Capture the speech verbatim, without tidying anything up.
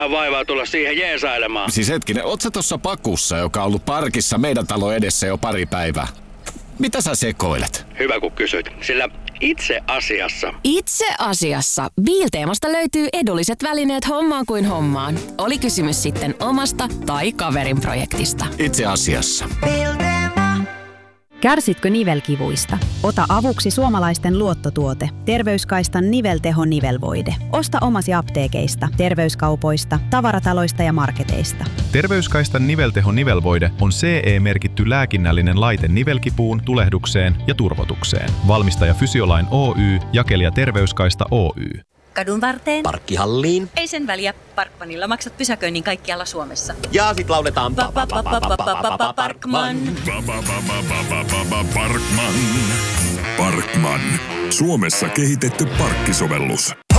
vaivaa tulla siihen jeesailemaan. Siis hetkinen, oot sä tossa pakussa, joka on ollut parkissa meidän talo edessä jo pari päivää? Mitä sä sekoilet? Hyvä kun kysyt, sillä itse asiassa... Itse asiassa Biilteemasta löytyy edulliset välineet hommaan kuin hommaan. Oli kysymys sitten omasta tai kaverin projektista. Itse asiassa. Kärsitkö nivelkivuista? Ota avuksi suomalaisten luottotuote. Terveyskaistan nivelteho nivelvoide. Osta omasi apteekeista, terveyskaupoista, tavarataloista ja marketeista. Terveyskaistan nivelteho nivelvoide on C E-merkitty lääkinnällinen laite nivelkipuun, tulehdukseen ja turvotukseen. Valmistaja Fysiolain Oy, jakelija Terveyskaista Oy. Kadun varteen. Parkkihalliin. Ei sen väliä. Parkmanilla maksat pysäköinnin kaikkialla Suomessa. Ja sit lauletaan Parkman. Parkman. Parkman. Suomessa kehitetty parkkisovellus.